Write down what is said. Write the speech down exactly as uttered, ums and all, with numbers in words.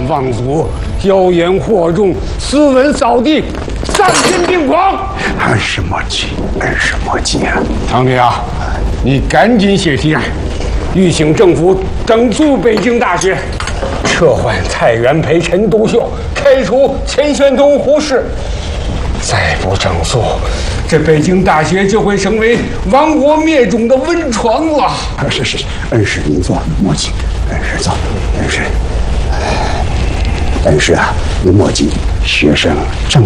望族，妖言惑众，斯文扫地，丧心病狂。 恩师莫急，恩师莫急啊！ 堂弟啊，你赶紧写提案，吁请政府整肃北京大学，撤换蔡元培、陈独秀，开除钱玄同、胡适。再不整肃，这北京大学就会成为亡国灭种的温床了。 是是是，恩师您坐，莫急。恩师坐，恩师，恩师啊，您莫急，学生正。